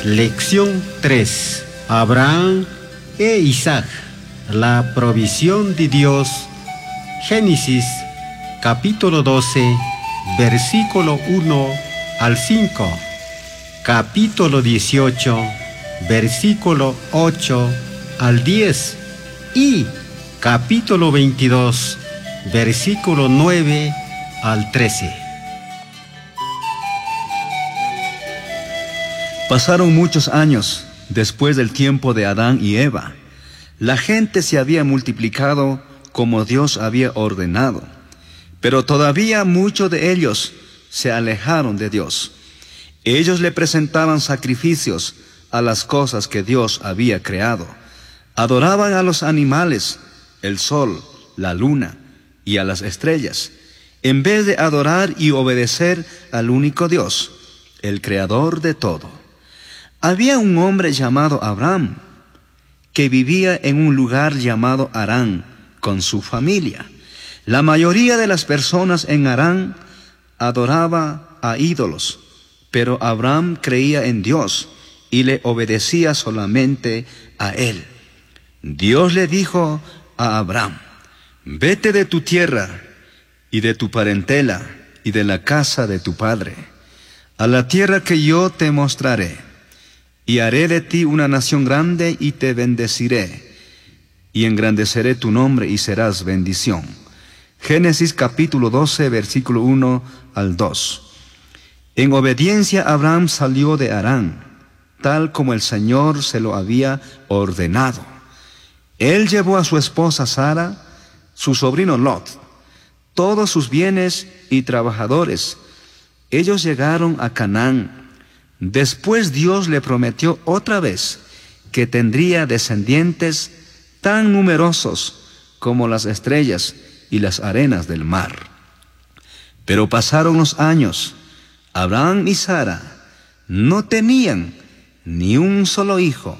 Lección 3. Abraham e Isaac. La provisión de Dios. Génesis, capítulo 12, versículo 1 al 5. Capítulo 18, versículo 8 al 10. Y capítulo 22, versículo 9 al 13. Pasaron muchos años después del tiempo de Adán y Eva. La gente se había multiplicado como Dios había ordenado, pero todavía muchos de ellos se alejaron de Dios. Ellos le presentaban sacrificios a las cosas que Dios había creado. Adoraban a los animales, el sol, la luna y a las estrellas, en vez de adorar y obedecer al único Dios, el creador de todo. Había un hombre llamado Abraham, que vivía en un lugar llamado Harán con su familia. La mayoría de las personas en Harán adoraba a ídolos, pero Abraham creía en Dios y le obedecía solamente a Él. Dios le dijo a Abraham: vete de tu tierra y de tu parentela y de la casa de tu padre, a la tierra que yo te mostraré. Y haré de ti una nación grande y te bendeciré, y engrandeceré tu nombre y serás bendición. Génesis capítulo 12, versículo 1 al 2. En obediencia Abraham salió de Harán, tal como el Señor se lo había ordenado. Él llevó a su esposa Sara, su sobrino Lot, todos sus bienes y trabajadores. Ellos llegaron a Canaán. Después Dios le prometió otra vez que tendría descendientes tan numerosos como las estrellas y las arenas del mar. Pero pasaron los años. Abraham y Sara no tenían ni un solo hijo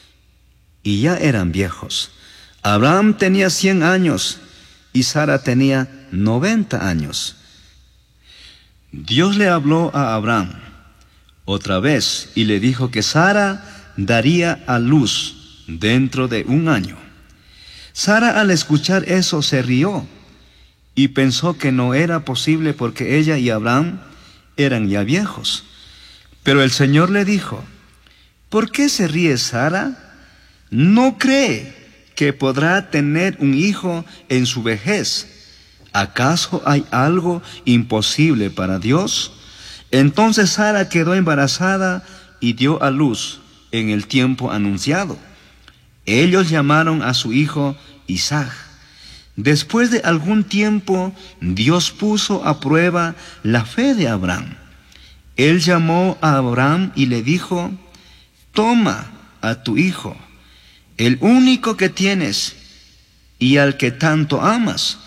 y ya eran viejos. Abraham tenía 100 años y Sara tenía 90 años. Dios le habló a Abraham otra vez y le dijo que Sara daría a luz dentro de 1 año. Sara, al escuchar eso, se rió y pensó que no era posible porque ella y Abraham eran ya viejos. Pero el Señor le dijo: ¿por qué se ríe Sara? ¿No cree que podrá tener un hijo en su vejez? ¿Acaso hay algo imposible para Dios? Entonces Sara quedó embarazada y dio a luz en el tiempo anunciado. Ellos llamaron a su hijo Isaac. Después de algún tiempo, Dios puso a prueba la fe de Abraham. Él llamó a Abraham y le dijo: toma a tu hijo, el único que tienes y al que tanto amas,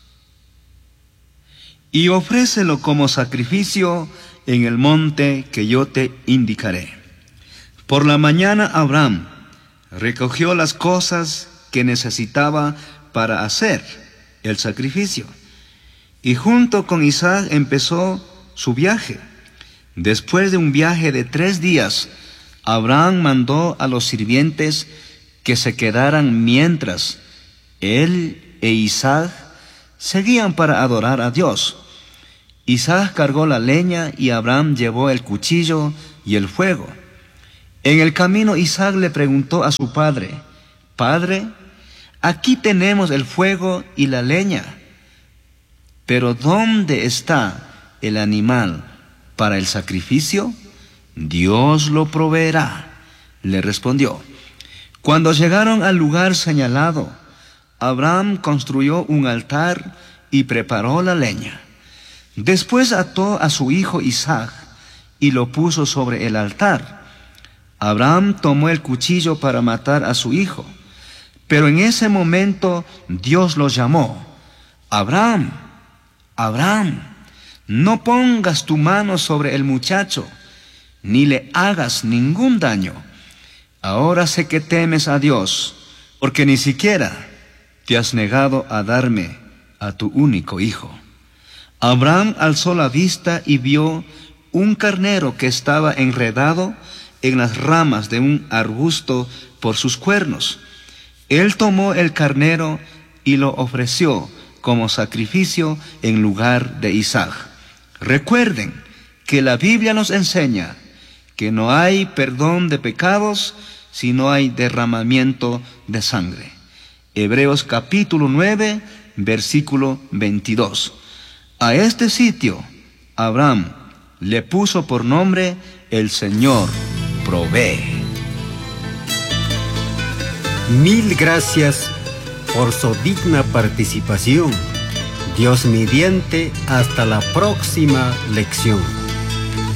y ofrécelo como sacrificio en el monte que yo te indicaré. Por la mañana Abraham recogió las cosas que necesitaba para hacer el sacrificio, y junto con Isaac empezó su viaje. Después de un viaje de 3 días, Abraham mandó a los sirvientes que se quedaran mientras él e Isaac seguían para adorar a Dios. Isaac cargó la leña y Abraham llevó el cuchillo y el fuego. En el camino Isaac le preguntó a su padre: Padre, aquí tenemos el fuego y la leña, pero ¿dónde está el animal para el sacrificio? Dios lo proveerá, le respondió. Cuando llegaron al lugar señalado, Abraham construyó un altar y preparó la leña. Después ató a su hijo Isaac y lo puso sobre el altar. Abraham tomó el cuchillo para matar a su hijo, pero en ese momento Dios lo llamó: Abraham, Abraham, no pongas tu mano sobre el muchacho, ni le hagas ningún daño. Ahora sé que temes a Dios, porque ni siquiera te has negado a darme a tu único hijo. Abraham alzó la vista y vio un carnero que estaba enredado en las ramas de un arbusto por sus cuernos. Él tomó el carnero y lo ofreció como sacrificio en lugar de Isaac. Recuerden que la Biblia nos enseña que no hay perdón de pecados si no hay derramamiento de sangre. Hebreos capítulo 9, versículo 22. A este sitio Abraham le puso por nombre El Señor provee. Mil gracias por su digna participación. Dios mediante, hasta la próxima lección.